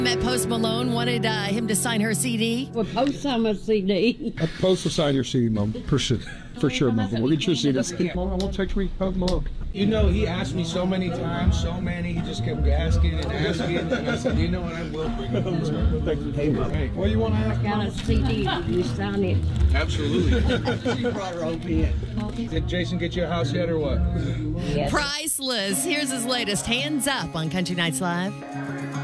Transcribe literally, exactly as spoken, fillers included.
Met Post Malone, wanted uh, him to sign her C D. Well, Post on my C D. A Post will sign your C D, Mom. For sure, for sure, Mom. We'll get your C D. Mom, we'll text me. Post Malone. You know, he asked me so many times, so many. He just kept asking and asking, and I said, you know what? I will bring him. Hey, Mom. Hey, what do you want to ask? I got a C D. You sign it. Absolutely. She brought her own pen. Did Jason get you a house yet, or what? Yes. Priceless. Here's his latest. Hands Up on Country Nights Live.